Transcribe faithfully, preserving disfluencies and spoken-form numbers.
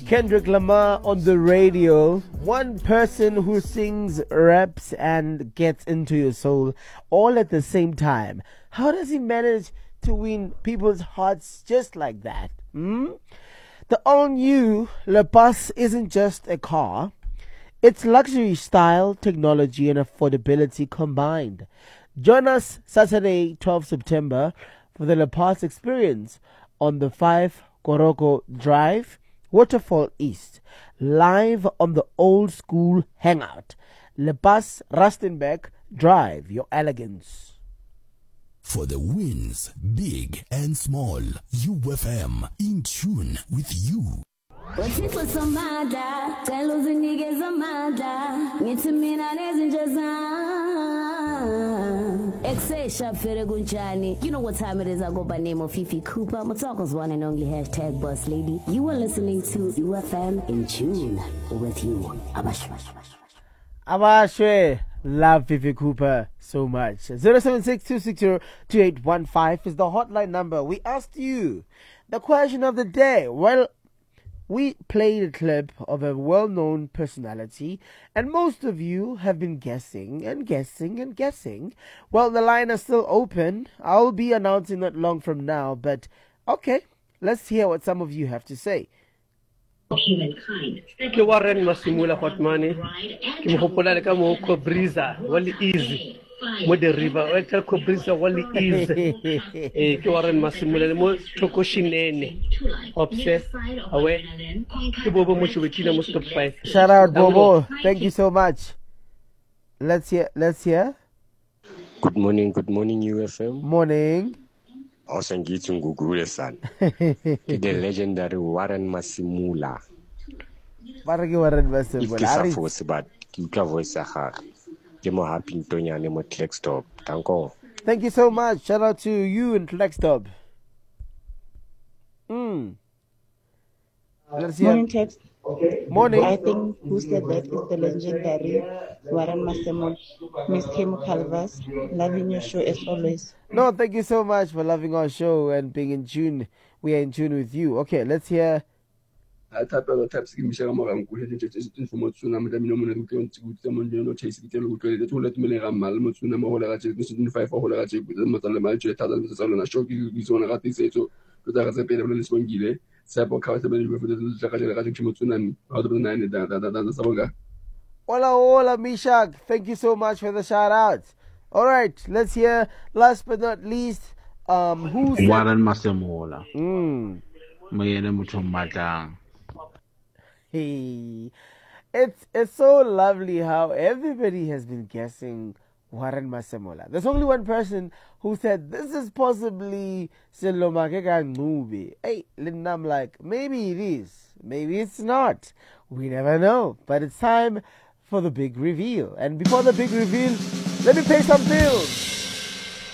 Kendrick Lamar on the radio. One person who sings, raps, and gets into your soul all at the same time. How does he manage to win people's hearts just like that? Hmm? The all-new Le Bus isn't just a car. It's luxury, style, technology, and affordability combined. Join us Saturday, twelfth September, for the Le Bus experience on the five Koroko Drive, Waterfall East, live on the old school hangout. Le Bus Rustenburg, drive your elegance. For the wins, big and small, U F M, in tune with you. Wasifu somada, teluzi nige zamada, mitimina nezinjaza. Exesha Feregunchani. You know what time it is. I go by name of Fifi Cooper. Motoko's one and only hashtag boss lady. You are listening to U F M in tune with you. Abash, abash, abash. Abashwe, love Fifi Cooper so much. zero seven six two six zero two eight one five is the hotline number. We asked you the question of the day. Well, we played a clip of a well-known personality, and most of you have been guessing and guessing and guessing. Well, the line is still open. I'll be announcing not long from now, but okay, let's hear what some of you have to say. Humankind. Ke Warren Masimula Hotmani. Ke mo hopola le ka mo ko Briza, wali easy. Mo the river, o tla ko Briza wali easy. Eh ke Warren Masimula le mo Tokoshinene. Obse awe. Ke bobo mo chubetina mo stop five. Shout out Bobo. Thank you so much. Let's hear let's hear. Good morning, good morning U F M. Morning. Awusangithi ngugule sana. The legendary Warren Masimula. Bara ke Warren Masimula. Ke sa fose but ke utlwa voice ya gagwe. Ke mo happy ntonyane mo Klextop. Danko. Thank you so much. Shout out to you in Klextop. Mm. Let's hear. Morning, Tex. Okay. Morning. I think who said that is the legendary Warren Masimula. Miss Kim Calvas, loving your show as always. No, thank you so much for loving our show and being in tune. We are in tune with you. Okay, let's hear. I type of types give me share more and go ahead and just information. I'm the minimum to good someone you know chase the to let me ramal mutuna mohola in five for hola with the Matalama Tadal show you on a rati say so that has a bit of this one gile. Sabo Kawasabel with the Jakajan out of the nine that Saboga. Hola, hola, Mishak. Thank you so much for the shout out. All right, let's hear. Last but not least, um, who's Warren Masimula. Hmm. Mayene mutumata. Hey, it's it's so lovely how everybody has been guessing Warren Masimula. There's only one person who said this is possibly Selomake movie. Hey, and I'm like, maybe it is, maybe it's not. We never know. But it's time for the big reveal. And before the big reveal, let me pay some bills.